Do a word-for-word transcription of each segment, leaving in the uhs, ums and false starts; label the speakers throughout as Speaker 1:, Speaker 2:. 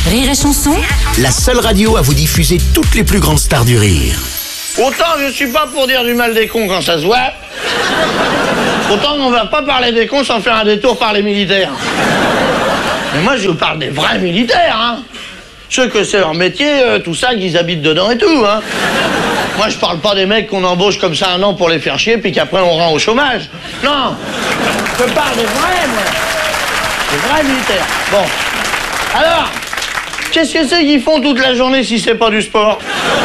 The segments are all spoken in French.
Speaker 1: Rire et Chanson,
Speaker 2: la seule radio à vous diffuser toutes les plus grandes stars du rire.
Speaker 3: Autant je suis pas pour dire du mal des cons quand ça se voit, autant on va pas parler des cons sans faire un détour par les militaires. Mais moi je vous parle des vrais militaires, hein. Ceux que c'est leur métier, euh, tout ça, qu'ils habitent dedans et tout, hein. Moi je parle pas des mecs qu'on embauche comme ça un an pour les faire chier puis qu'après on rend au chômage. Non, je parle des vrais, moi. Des vrais militaires. Bon, alors, qu'est-ce que c'est qu'ils font toute la journée si c'est pas du sport?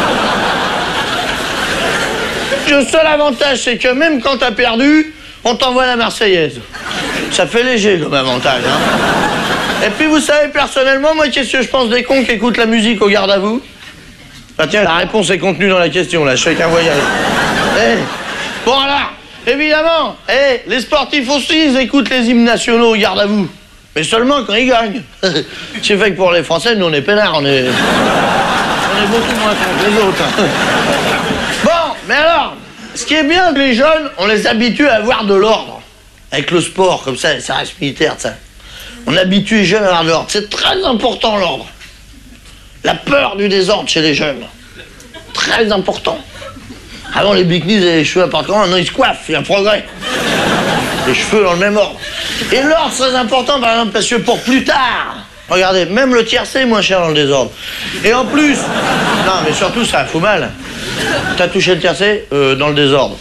Speaker 3: Le seul avantage, c'est que même quand t'as perdu, on t'envoie la Marseillaise. Ça fait léger comme avantage, hein. Et puis vous savez, personnellement, moi, qu'est-ce que je pense des cons qui écoutent la musique au garde à vous? Ah tiens, la réponse est contenue dans la question, là, chacun voyage. Eh, bon alors, évidemment, eh, les sportifs aussi, ils écoutent les hymnes nationaux au garde à vous. Mais seulement quand ils gagnent. C'est fait que pour les Français, nous, on est peinards, on est... on est beaucoup moins cons que les autres. Hein. Bon, mais alors, ce qui est bien, les jeunes, on les habitue à avoir de l'ordre. Avec le sport, comme ça, ça reste militaire, ça. On habitue les jeunes à avoir de l'ordre. C'est très important, l'ordre. La peur du désordre chez les jeunes. Très important. Avant, les bikinis et les cheveux n'importe comment, maintenant ils se coiffent, il y a un progrès. Les cheveux dans le même ordre. Et l'ordre, c'est très important, par exemple, parce que pour plus tard, regardez, même le tiercé est moins cher dans le désordre. Et en plus, non, mais surtout, ça fout mal. T'as touché le tiercé euh, dans le désordre.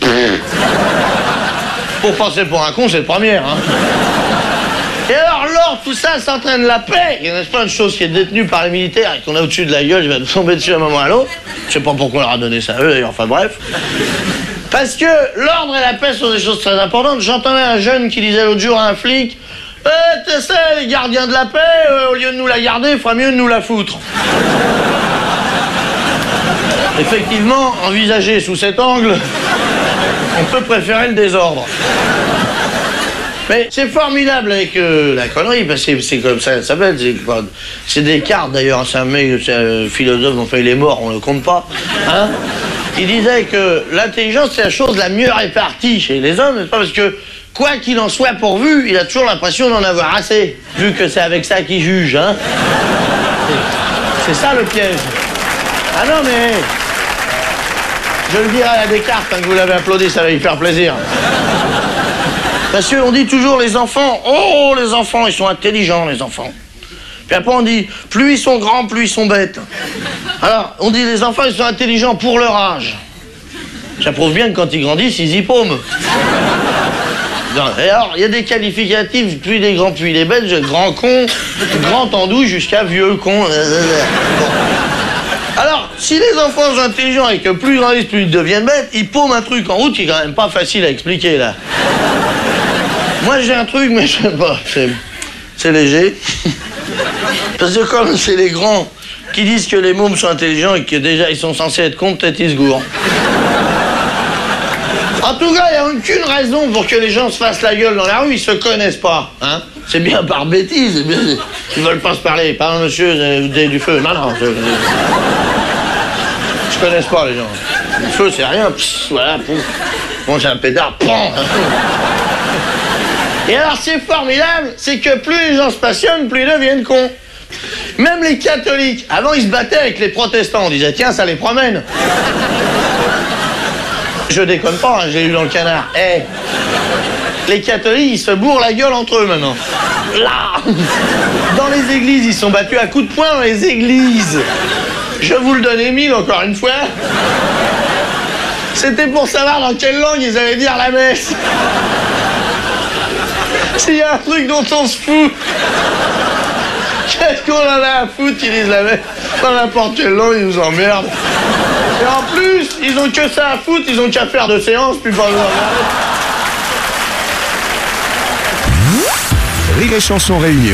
Speaker 3: Pour passer pour un con, c'est le premier, hein. Et alors, l'ordre, tout ça, ça entraîne la paix. Il y a plein de choses qui est détenue par les militaires et qu'on a au-dessus de la gueule, je vais tomber dessus à un moment ou à l'autre. Je sais pas pourquoi on leur a donné ça à eux, d'ailleurs, enfin bref. Parce que l'ordre et la paix sont des choses très importantes. J'entendais un jeune qui disait l'autre jour à un flic, eh, tu sais, les gardiens de la paix, euh, au lieu de nous la garder, il ferait mieux de nous la foutre. Effectivement, envisagé sous cet angle, on peut préférer le désordre. Mais c'est formidable avec euh, la connerie, parce que c'est comme ça, ça s'appelle. C'est des cartes d'ailleurs, c'est un mec, c'est un philosophe, enfin il est mort, on le compte pas. Hein? Il disait que l'intelligence c'est la chose la mieux répartie chez les hommes, n'est-ce pas? Parce que quoi qu'il en soit pourvu, il a toujours l'impression d'en avoir assez, vu que c'est avec ça qu'il juge. Hein? C'est ça le piège. Ah non mais... Je le dirai à Descartes, quand vous l'avez applaudi, ça va lui faire plaisir. Parce qu'on dit toujours les enfants, oh les enfants, ils sont intelligents les enfants. Puis après on dit, plus ils sont grands, plus ils sont bêtes. Alors, on dit les enfants, ils sont intelligents pour leur âge. Ça prouve bien que quand ils grandissent, ils y paument. Et alors, il y a des qualificatifs, puis des grands, puis des bêtes, grand con, grand andouille, jusqu'à vieux con. Bon. Alors, si les enfants sont intelligents et que plus ils grandissent, plus ils deviennent bêtes, ils paument un truc en route qui est quand même pas facile à expliquer, là. Moi, j'ai un truc, mais je sais pas, c'est léger. Parce que comme c'est les grands qui disent que les mômes sont intelligents et que déjà ils sont censés être cons, peut-être ils se gourent. En tout cas, il n'y a aucune raison pour que les gens se fassent la gueule dans la rue, ils se connaissent pas, hein. C'est bien par bêtise, bien, ils veulent pas se parler. Pardon, monsieur, vous avez du feu. Non, non, je... Je connaisse pas les gens. Le feu, c'est rien. Pss, voilà, pouf. Bon, j'ai un pétard. Pam. Et alors, c'est formidable, c'est que plus les gens se passionnent, plus ils deviennent cons. Même les catholiques, avant, ils se battaient avec les protestants. On disait, tiens, ça les promène. Je déconne pas, hein, j'ai lu dans le Canard. Eh, hey, les catholiques, ils se bourrent la gueule entre eux maintenant. Là, dans les églises, ils sont battus à coups de poing dans les églises. Je vous le donne, Émile, encore une fois. C'était pour savoir dans quelle langue ils allaient dire la messe. S'il y a un truc dont on se fout, qu'est-ce qu'on en a à foutre qu'ils disent la messe? Dans n'importe quelle langue, ils nous emmerdent. Et en plus, ils ont que ça à foutre, ils ont qu'à faire de séances, puis pas nous emmerder.
Speaker 2: Rire et Chanson Réunion.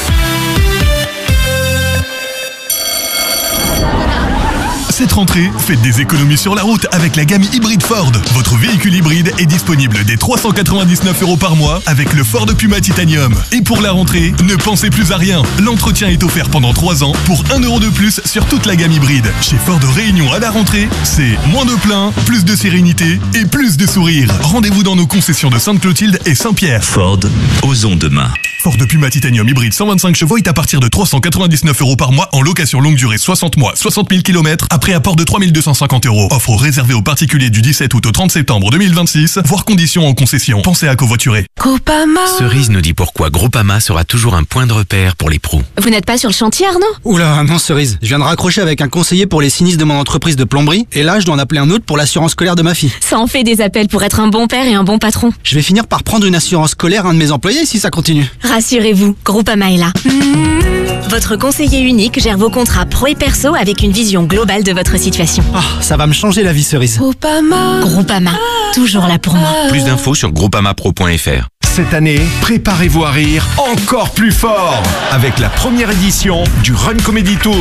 Speaker 4: Cette rentrée, faites des économies sur la route avec la gamme hybride Ford. Votre véhicule hybride est disponible dès trois cent quatre-vingt-dix-neuf euros par mois avec le Ford Puma Titanium. Et pour la rentrée, ne pensez plus à rien. L'entretien est offert pendant trois ans pour un euro de plus sur toute la gamme hybride. Chez Ford Réunion à la rentrée, c'est moins de plein, plus de sérénité et plus de sourire. Rendez-vous dans nos concessions de Sainte-Clotilde et Saint-Pierre.
Speaker 5: Ford, osons demain.
Speaker 4: Ford Puma Titanium hybride cent vingt-cinq chevaux est à partir de trois cent quatre-vingt-dix-neuf euros par mois en location longue durée soixante mois, soixante mille kilomètres, après apport de trois mille deux cent cinquante euros. Offre réservée aux particuliers du dix-sept août au trente septembre deux mille vingt-six, voire conditions en concession. Pensez à covoiturer.
Speaker 1: Groupama.
Speaker 5: Cerise nous dit pourquoi Groupama sera toujours un point de repère pour les pros.
Speaker 1: Vous n'êtes pas sur le chantier, Arnaud?
Speaker 6: Oula, non Cerise, je viens de raccrocher avec un conseiller pour les sinistres de mon entreprise de plomberie, et là je dois en appeler un autre pour l'assurance scolaire de ma fille.
Speaker 1: Ça en fait des appels pour être un bon père et un bon patron.
Speaker 6: Je vais finir par prendre une assurance scolaire à un de mes employés si ça continue.
Speaker 1: Rassurez-vous, Groupama est là. Mmh. Votre conseiller unique gère vos contrats pro et perso avec une vision globale de votre situation.
Speaker 6: Ah, ça va me changer la vie, Cerise.
Speaker 1: Groupama. Groupama, toujours là pour moi.
Speaker 5: Plus d'infos sur groupamapro point f r.
Speaker 2: Cette année, préparez-vous à rire encore plus fort avec la première édition du Run Comedy Tour.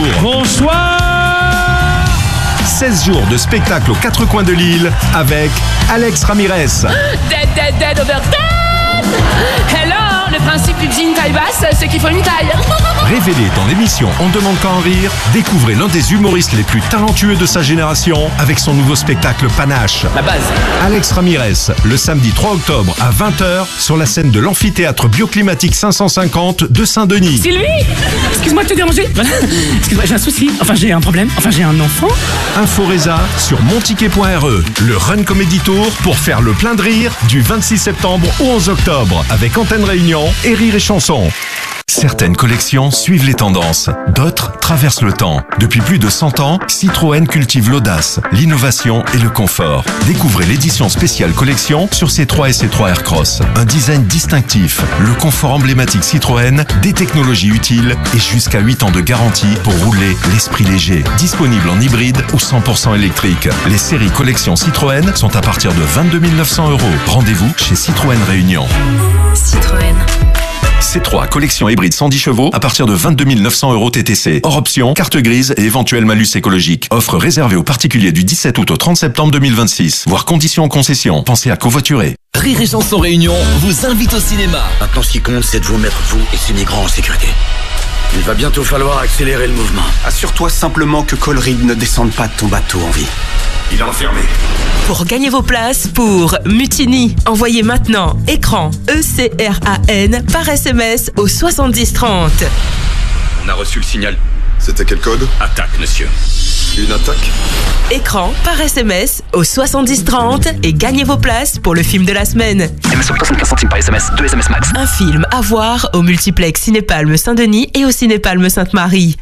Speaker 7: Bonsoir.
Speaker 2: seize jours de spectacle aux quatre coins de l'île avec Alex Ramirez.
Speaker 8: Dead, dead, dead over dead. Hello, le principe du jean taille basse, c'est qu'il faut une taille.
Speaker 2: Révélé dans l'émission On demande qu'à en rire, découvrez l'un des humoristes les plus talentueux de sa génération avec son nouveau spectacle Panache.
Speaker 8: La base.
Speaker 2: Alex Ramirez, le samedi trois octobre à vingt heures sur la scène de l'amphithéâtre bioclimatique cinq cent cinquante de Saint-Denis.
Speaker 8: Sylvie, excuse-moi de te déranger. Excuse-moi, j'ai un souci. Enfin, j'ai un problème. Enfin, j'ai un enfant.
Speaker 2: Inforesa sur monticket point r e. Le Run Comedy Tour pour faire le plein de rire du vingt-six septembre au onze octobre avec Antenne Réunion et Rire et Chanson. Certaines collections suivent les tendances, d'autres traversent le temps. Depuis plus de cent ans, Citroën cultive l'audace, l'innovation et le confort. Découvrez l'édition spéciale collection sur C trois et C trois Aircross. Un design distinctif, le confort emblématique Citroën, des technologies utiles et jusqu'à huit ans de garantie pour rouler l'esprit léger. Disponible en hybride ou cent pour cent électrique. Les séries collection Citroën sont à partir de vingt-deux mille neuf cents euros. Rendez-vous chez Citroën Réunion.
Speaker 1: Citroën.
Speaker 2: C trois, collection hybride cent dix chevaux à partir de vingt-deux mille neuf cents euros T T C. Hors option, carte grise et éventuel malus écologique. Offre réservée aux particuliers du dix-sept août au trente septembre deux mille vingt-six. Voire conditions en concession. Pensez à covoiturer.
Speaker 9: Rire et Chanson Réunion vous invite au cinéma.
Speaker 10: Maintenant, ce qui compte, c'est de vous mettre, vous et ces migrants, en sécurité. Il va bientôt falloir accélérer le mouvement.
Speaker 11: Assure-toi simplement que Coleridge ne descende pas de ton bateau en vie.
Speaker 10: Il est enfermé.
Speaker 12: Pour gagner vos places pour Mutiny, envoyez maintenant écran E C R A N par S M S au soixante-dix trente.
Speaker 10: On a reçu le signal.
Speaker 13: C'était quel code?
Speaker 10: Attaque, monsieur.
Speaker 13: Une attaque?
Speaker 12: Écran par S M S au soixante-dix trente et gagnez vos places pour le film de la semaine.
Speaker 14: M S soixante-quinze centimes par S M S, deux S M S max.
Speaker 12: Un film à voir au multiplex Cinépalme Saint-Denis et au Cinépalme Sainte-Marie.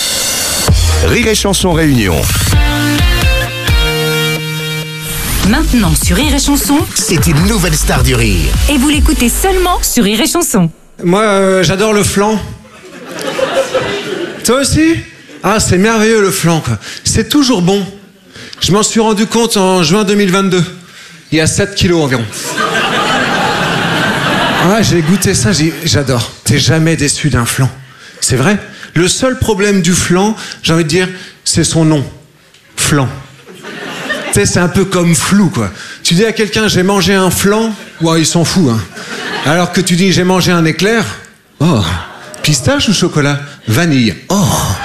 Speaker 2: Rire et Chanson Réunion.
Speaker 15: Maintenant sur Rire et Chanson,
Speaker 2: c'est une nouvelle star du rire.
Speaker 15: Et vous l'écoutez seulement sur Rire et Chanson.
Speaker 16: Moi, euh, j'adore le flan. Toi aussi? Ah, c'est merveilleux le flan, quoi. C'est toujours bon. Je m'en suis rendu compte en juin deux mille vingt-deux. Il y a sept kilos environ. Ah, j'ai goûté ça, j'ai... j'adore. T'es jamais déçu d'un flan. C'est vrai. Le seul problème du flan, j'ai envie de dire, c'est son nom. Flan. Tu sais, c'est un peu comme flou, quoi. Tu dis à quelqu'un, j'ai mangé un flan, ouais, il s'en fout, hein. Alors que tu dis, j'ai mangé un éclair, oh. Pistache ou chocolat? Vanille, oh.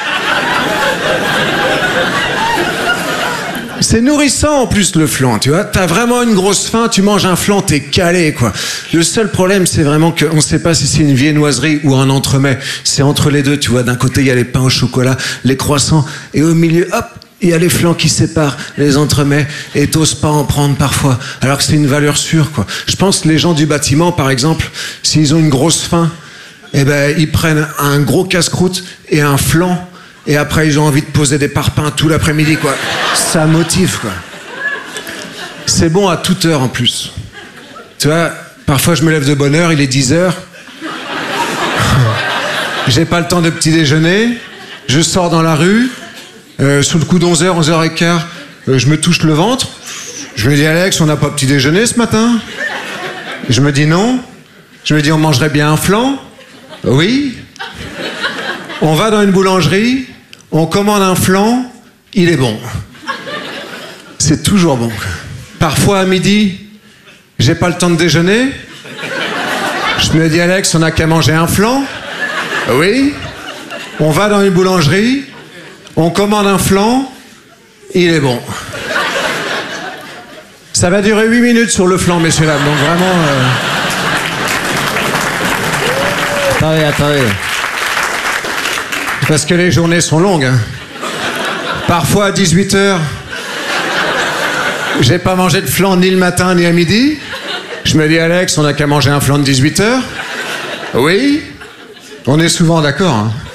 Speaker 16: C'est nourrissant en plus le flan, tu vois. T'as vraiment une grosse faim, tu manges un flan, t'es calé, quoi. Le seul problème, c'est vraiment qu'on sait pas si c'est une viennoiserie ou un entremets. C'est entre les deux, tu vois. D'un côté, il y a les pains au chocolat, les croissants, et au milieu, hop, il y a les flancs qui séparent les entremets et t'oses pas en prendre parfois, alors que c'est une valeur sûre, quoi. Je pense que les gens du bâtiment, par exemple, s'ils ont une grosse faim, eh ben, ils prennent un gros casse-croûte et un flan, et après ils ont envie de poser des parpaings tout l'après-midi, quoi. Ça motive, quoi. C'est bon à toute heure en plus. Tu vois, parfois je me lève de bonne heure, il est dix heures. J'ai pas le temps de petit déjeuner, je sors dans la rue. Euh, sous le coup d'onze heures, onze heures quinze, euh, je me touche le ventre. Je me dis, Alex, on n'a pas petit déjeuner ce matin? Je me dis non. Je me dis, on mangerait bien un flan? Oui. On va dans une boulangerie, on commande un flan, il est bon. C'est toujours bon. Parfois à midi, j'ai pas le temps de déjeuner. Je me dis, Alex, on n'a qu'à manger un flan? Oui. On va dans une boulangerie, on commande un flan, il est bon. Ça va durer huit minutes sur le flan, messieurs dames, donc vraiment... attendez, attendez. Parce que les journées sont longues. Hein. Parfois à dix-huit heures, j'ai pas mangé de flan ni le matin ni à midi. Je me dis, Alex, on n'a qu'à manger un flan de dix-huit heures. Oui, on est souvent d'accord. Hein.